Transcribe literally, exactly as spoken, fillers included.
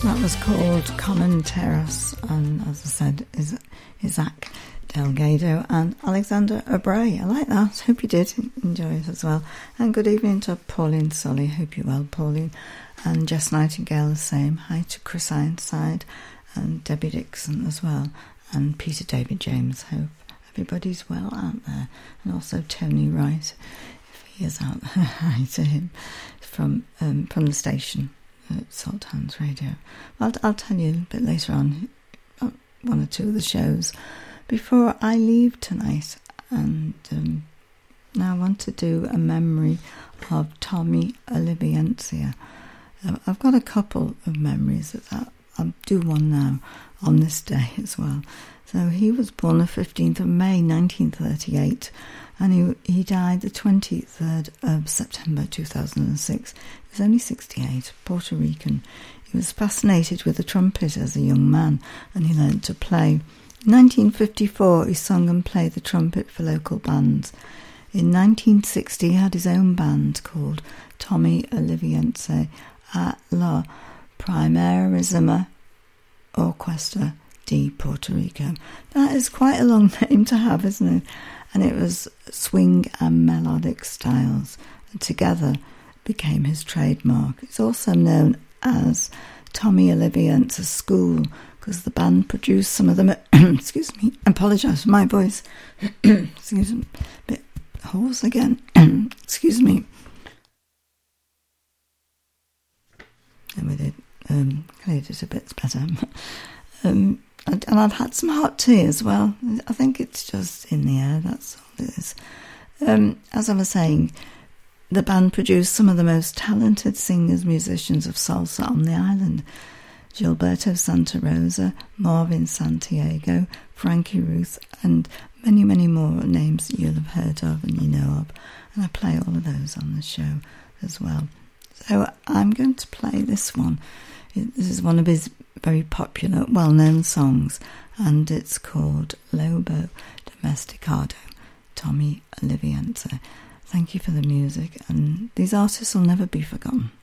That was called Common Terrace, and as I said, is Isaac Delgado and Alexander O'Bray. I like that. Hope you did enjoy it as well. And good evening to Pauline Sully. Hope you're well, Pauline. And Jess Nightingale the same. Hi to Chris Ironside and Debbie Dixon as well. And Peter David James. Hope everybody's well out there. And also Tony Wright, if he is out there. Hi to him from um, from the station at Salt Hands Radio. I'll, I'll tell you a bit later on about one or two of the shows before I leave tonight. And um, now I want to do a memory of Tommy Olivencia. Uh, I've got a couple of memories of that. I'll do one now on this day as well. So he was born the fifteenth of May nineteen thirty-eight, and he he died the twenty-third of September two thousand six. He was only sixty-eight, Puerto Rican. He was fascinated with the trumpet as a young man, and he learned to play. In nineteen fifty-four, he sung and played the trumpet for local bands. In nineteen sixty, he had his own band called Tommy Olivencia a la Primerísima Orquesta de Puerto Rico. That is quite a long name to have, isn't it? And it was swing and melodic styles, and together became his trademark. It's also known as Tommy Olivencia School, because the band produced some of them. Excuse me, I apologise for my voice. Excuse me, a bit hoarse again. Excuse me. And we did um, cleared it a bit better. um, and, and I've had some hot tea as well. I think it's just in the air. That's all it is. Um, as I was saying, the band produced some of the most talented singers, musicians of salsa on the island. Gilberto Santa Rosa, Marvin Santiago, Frankie Ruth, and many, many more names that you'll have heard of and you know of. And I play all of those on the show as well. So I'm going to play this one. This is one of his very popular, well-known songs, and it's called Lobo Domesticado, Tommy Olivencia. Thank you for the music, and these artists will never be forgotten.